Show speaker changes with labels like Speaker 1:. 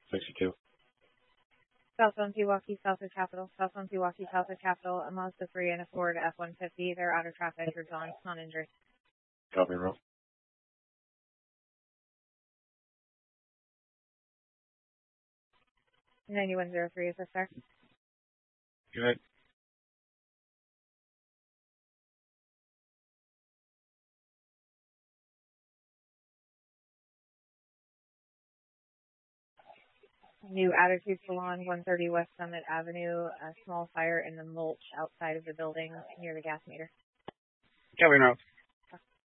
Speaker 1: 62.
Speaker 2: Southbound Pewaukee, Southwood Capital. Southbound Pewaukee, Southwood Capital. A Mazda 3 and a Ford F-150. They're out of traffic. You're gone. Non-injured.
Speaker 1: Copy, roll.
Speaker 2: 9103 is this, sir?
Speaker 1: Good.
Speaker 2: New Attitude Salon, 130 West Summit Avenue. A small fire in the mulch outside of the building near the gas meter.
Speaker 1: Copy, roll.